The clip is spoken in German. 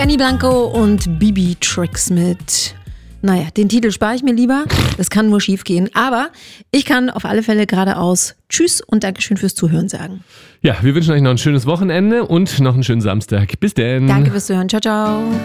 Benny Blanco und Bibi Tricks mit... Naja, den Titel spare ich mir lieber. Das kann nur schief gehen. Aber ich kann auf alle Fälle geradeaus Tschüss und Dankeschön fürs Zuhören sagen. Ja, wir wünschen euch noch ein schönes Wochenende und noch einen schönen Samstag. Bis denn. Danke fürs Zuhören. Ciao, ciao.